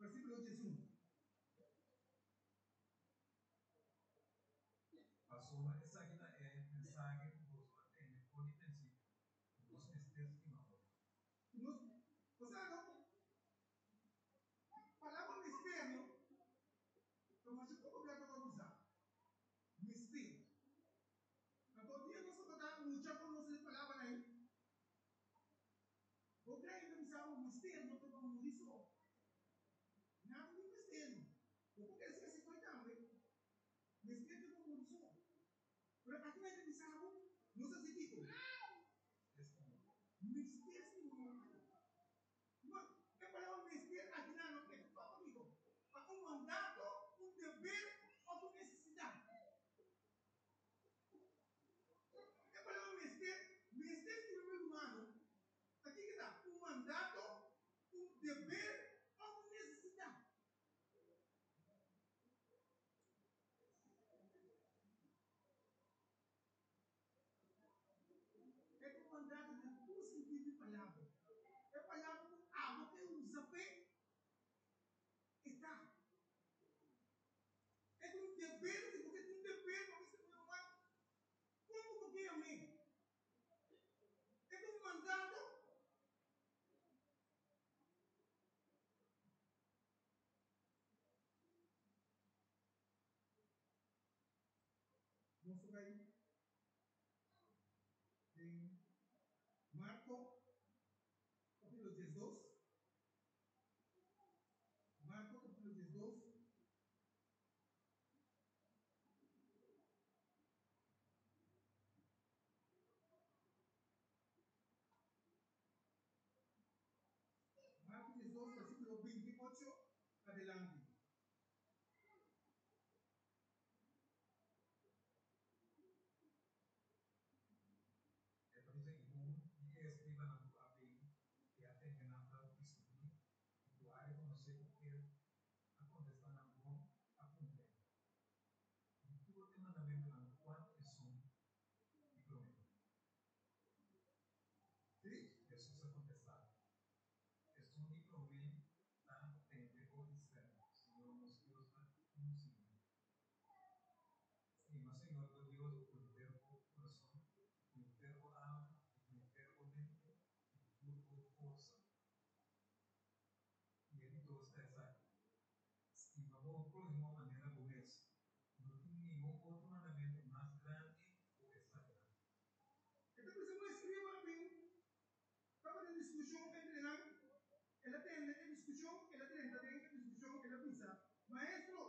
Versículo 81. Pasó esa mensaje en el principio. Nos estimamos. O sea, no. Palabra misterio, como se puede hablar con usar. Misterio. Entonces, nosotros damos mucha conocer palabra ahí. Porque ahí pensamos misterio, que como dijo. Nada de misterio. Porque esse se foi também. Misterio como dijo. Pero aquí no hay pensado, no se tipo. Misterio. No, ¿qué palabra misterio? Aquí no es todo conmigo. Un mandato, un deber o una necesidad. ¿Qué palabra misterio? Misterio es un humano. Aquí está, un mandato, un deber o una necesidad. É um mandato de todo sentido de palavra. É palavra com água que usa bem. Está. É um dever, porque tem um dever para você ser humano. Como porque é mim? É um mandato. Vamos ver em Marco, capítulo 12. Marco, capítulo 12. Marco 12, versículo 28 adelante. Dice que escriban a tu amigo que atenden a tu disciplina y tu área conocer que a contestar a tu apunte. Y tu te mandamento a cuántos son y promete. Sí? Jesús ha contestado. Es un promete tan tempo externo. Señor nos Dios un signo. Y más Señor tu Dios por el verbo corazón, por el verbo alma, por el verbo mente, por el verbo fuerza. Y ele trouxe essa estima por próxima maneira com isso. Não tem nenhum outro mandamento mais grande ou essa grande. Então, por exemplo, escreva a mim. Estava em discussão entre nós. Ela tem discussão, ela tem discussão, ela pensa. Maestro,